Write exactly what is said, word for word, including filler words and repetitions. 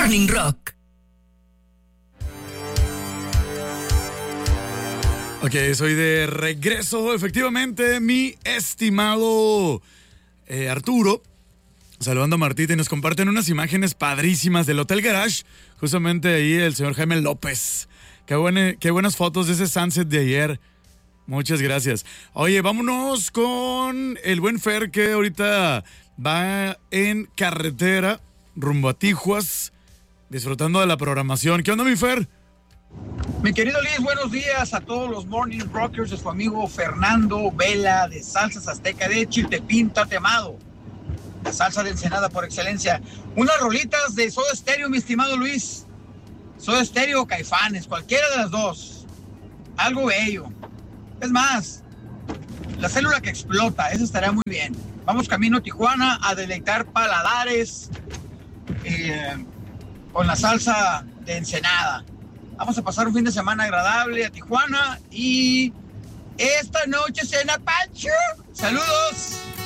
Morning Rock. Ok, soy de regreso, efectivamente, mi estimado eh, Arturo, saludando a Martita, y nos comparten unas imágenes padrísimas del Hotel Garage, justamente ahí el señor Jaime López. Qué, buena, qué buenas fotos de ese sunset de ayer. Muchas gracias. Oye, vámonos con el buen Fer, que ahorita va en carretera rumbo a Tijuas, disfrutando de la programación. ¿Qué onda, mi Fer? Mi querido Liz, buenos días a todos los Morning Rockers de su amigo Fernando Vela de Salsas Azteca de Chiltepín, Tatemado. La salsa de Ensenada por excelencia. Unas rolitas de Soda Stereo, mi estimado Luis. Soda Stereo o Caifanes, cualquiera de las dos. Algo bello. Es más, la célula que explota, eso estaría muy bien. Vamos camino a Tijuana a deleitar paladares eh, con la salsa de Ensenada. Vamos a pasar un fin de semana agradable a Tijuana y esta noche cena Pancho. Saludos.